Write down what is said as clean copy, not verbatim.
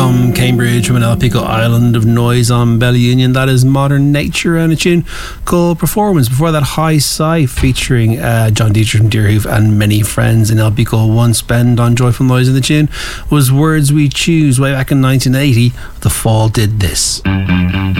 Cambridge from an LP called Island of Noise on Bellunion. That is Modern Nature and a tune called Performance. Before that, High Sci featuring John Dietrich from Deerhoof and many friends in LP called One Spend on Joyful Noise. And the tune was Words We Choose way back in 1980. The Fall Did This.